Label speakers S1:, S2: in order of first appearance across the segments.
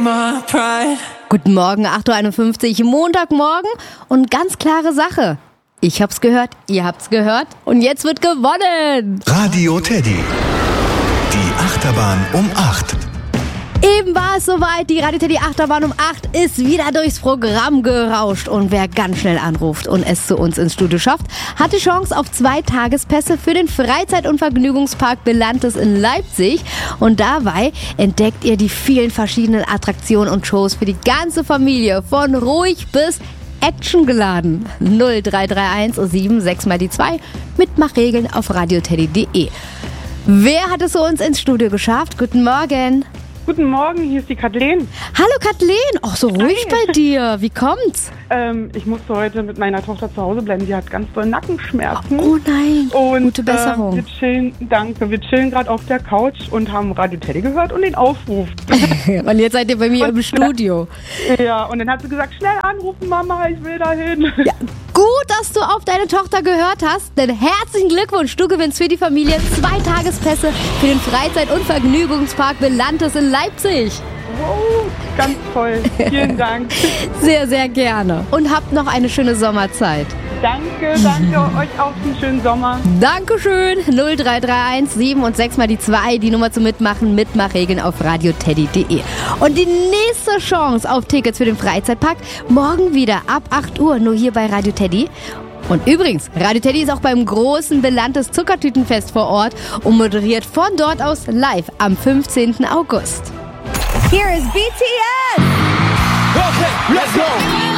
S1: my pride.
S2: Guten Morgen, 8.51 Uhr, Montagmorgen und ganz klare Sache. Ich hab's gehört, ihr habt's gehört und jetzt wird gewonnen.
S3: Radio Teddy. Die Achterbahn um 8.
S2: Eben war es soweit, die Radio Teddy Achterbahn um 8 ist wieder durchs Programm gerauscht. Und wer ganz schnell anruft und es zu uns ins Studio schafft, hat die Chance auf 2 Tagespässe für den Freizeit- und Vergnügungspark Belantes in Leipzig. Und dabei entdeckt ihr die vielen verschiedenen Attraktionen und Shows für die ganze Familie, von ruhig bis actiongeladen. 0331 76 mal die 2, Mitmachregeln auf radioteddy.de. Wer hat es zu uns ins Studio geschafft? Guten Morgen.
S4: Guten Morgen, hier ist die Kathleen.
S2: Hallo Kathleen, ach so ruhig bei dir, wie kommt's?
S4: Ich musste heute mit meiner Tochter zu Hause bleiben, die hat ganz doll Nackenschmerzen.
S2: Oh nein,
S4: und,
S2: gute Besserung.
S4: Wir chillen gerade auf der Couch und haben Radio Teddy gehört und den Aufruf.
S2: Und jetzt seid ihr bei mir im Studio.
S4: Ja, und dann hat sie gesagt, schnell anrufen Mama, ich will dahin.
S2: Ja, gut, dass du auf deine Tochter gehört hast, denn herzlichen Glückwunsch, du gewinnst für die Familie 2 Tagespässe für den Freizeit- und Vergnügungspark Belantes in Leipzig.
S4: Wow, ganz toll. Vielen Dank.
S2: Sehr, sehr gerne. Und habt noch eine schöne Sommerzeit.
S4: Danke euch auch einen schönen Sommer.
S2: Dankeschön. 0331 7 und 6 mal die 2, die Nummer zum Mitmachen, Mitmachregeln auf radioteddy.de. Und die nächste Chance auf Tickets für den Freizeitpark morgen wieder ab 8 Uhr, nur hier bei Radio Teddy. Und übrigens, Radio Teddy ist auch beim großen Belantes Zuckertütenfest vor Ort und moderiert von dort aus live am 15. August.
S5: Here is BTS!
S1: Okay, let's go!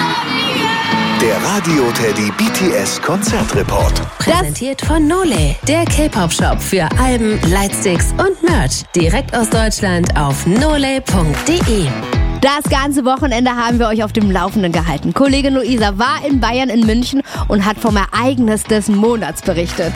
S3: Der Radio Teddy BTS Konzertreport.
S6: Präsentiert von Nole, der K-Pop-Shop für Alben, Lightsticks und Merch. Direkt aus Deutschland auf nole.de.
S2: Das ganze Wochenende haben wir euch auf dem Laufenden gehalten. Kollegin Luisa war in Bayern in München und hat vom Ereignis des Monats berichtet.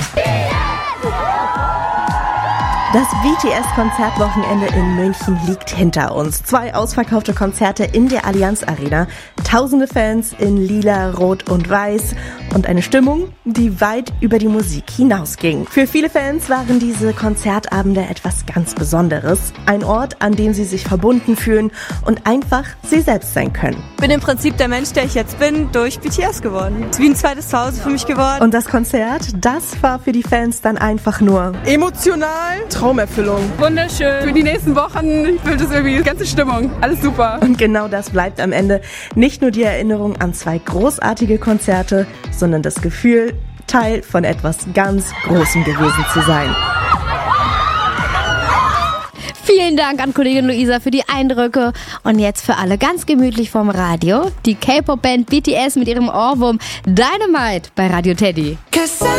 S5: Das BTS-Konzertwochenende in München liegt hinter uns. 2 ausverkaufte Konzerte in der Allianz Arena, tausende Fans in lila, rot und weiß und eine Stimmung, die weit über die Musik hinausging. Für viele Fans waren diese Konzertabende etwas ganz Besonderes. Ein Ort, an dem sie sich verbunden fühlen und einfach sie selbst sein können.
S7: Ich bin im Prinzip der Mensch, der ich jetzt bin, durch BTS geworden. Es ist wie ein zweites Zuhause für mich geworden.
S5: Und das Konzert, das war für die Fans dann einfach nur
S8: emotional, Traumerfüllung.
S7: Wunderschön.
S8: Für die nächsten Wochen fühlt es irgendwie die ganze Stimmung. Alles super.
S5: Und genau das bleibt am Ende. Nicht nur die Erinnerung an 2 großartige Konzerte, sondern das Gefühl, Teil von etwas ganz Großem gewesen zu sein.
S2: Vielen Dank an Kollegin Luisa für die Eindrücke. Und jetzt für alle ganz gemütlich vom Radio, die K-Pop-Band BTS mit ihrem Ohrwurm Dynamite bei Radio Teddy.